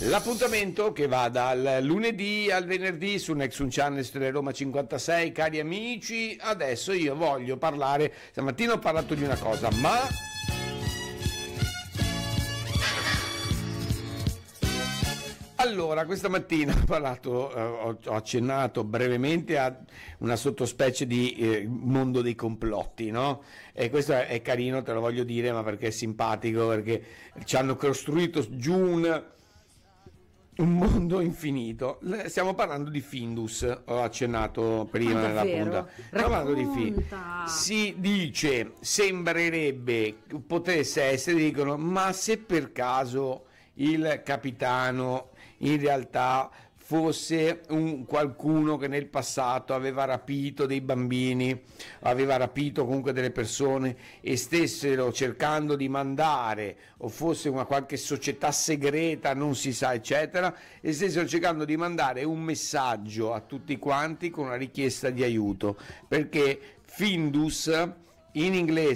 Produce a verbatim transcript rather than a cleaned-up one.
L'appuntamento che va dal lunedì al venerdì su Nexus Channel Stelle Roma cinquantasei, cari amici. Adesso io voglio parlare, stamattina ho parlato di una cosa, ma allora, questa mattina ho parlato, eh, ho, ho accennato brevemente a una sottospecie di eh, mondo dei complotti, no? E questo è, è carino, te lo voglio dire, ma perché è simpatico, perché ci hanno costruito giù un, un mondo infinito. Le- Stiamo parlando di Findus, ho accennato prima Ah, nella davvero? punta. Stiamo parlando di Findus. Racconta. Si dice, sembrerebbe, potesse essere, dicono, ma se per caso il capitano in realtà fosse un qualcuno che nel passato aveva rapito dei bambini, aveva rapito comunque delle persone e stessero cercando di mandare, o fosse una qualche società segreta, non si sa, eccetera, e stessero cercando di mandare un messaggio a tutti quanti con una richiesta di aiuto, perché Findus in inglese